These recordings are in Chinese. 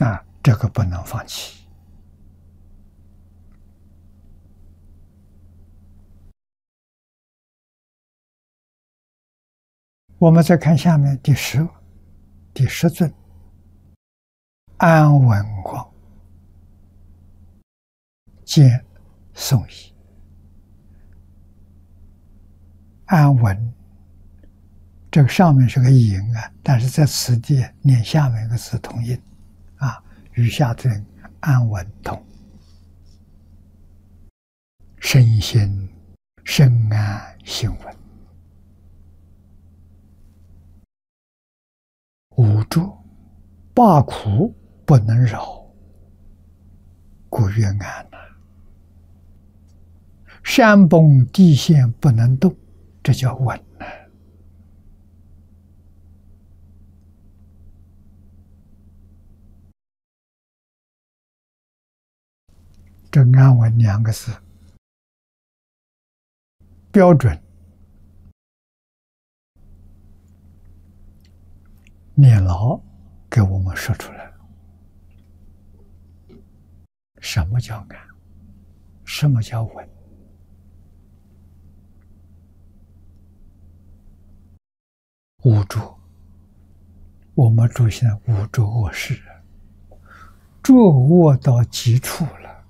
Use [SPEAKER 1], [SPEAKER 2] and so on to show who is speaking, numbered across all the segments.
[SPEAKER 1] 这个不能放弃。我们再看下面第十尊安稳光见颂义。安稳，这个上面是个引啊，但是在此地念下面一个字同音与下尊安稳同。身心深安心稳，无著罢苦不能扰，故曰安呐。山崩地陷不能动，这叫稳呐。这安稳两个字标准，念老给我们说出来了。什么叫安？什么叫稳？无着，我们住现在无着卧室，着卧到极处了，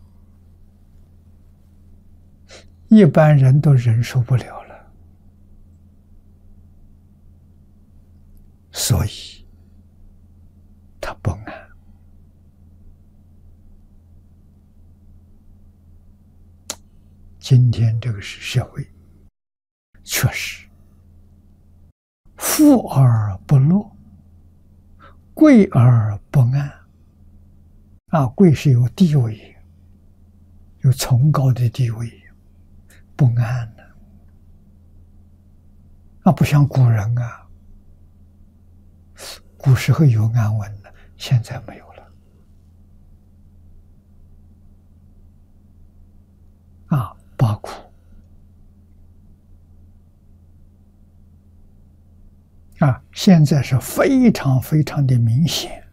[SPEAKER 1] 一般人都忍受不了了，所以他不安。今天这个是社会，确实富而不乐，贵而不安。贵是有地位，有崇高的地位，不安呢。不像古人古时候有安稳的，现在没有了。罢苦现在是非常非常的明显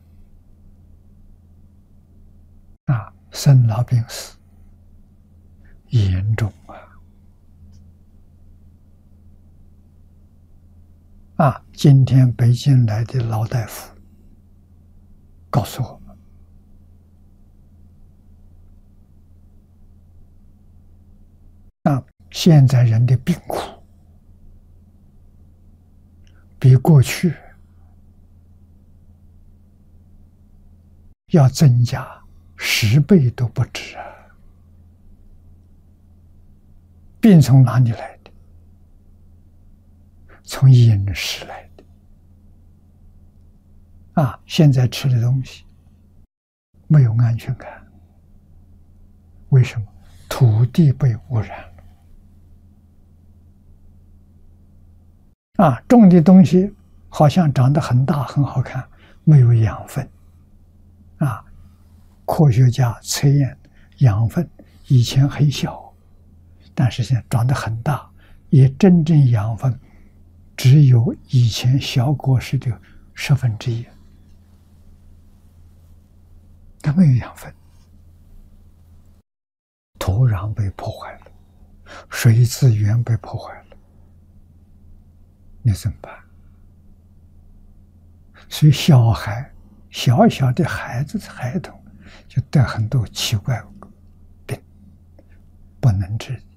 [SPEAKER 1] 生老病死严重今天北京来的老大夫告诉我们，现在人的病苦比过去要增加10倍都不止病从哪里来的？从饮食来的。现在吃的东西没有安全感，为什么？土地被污染了。种的东西好像长得很大很好看，没有养分。科学家测验养分以前很小，但是现在长得很大，也真正养分只有以前小果实的1/10，它没有养分，土壤被破坏了，水资源被破坏了，你怎么办？所以小小的孩童就得很多奇怪病，不能治。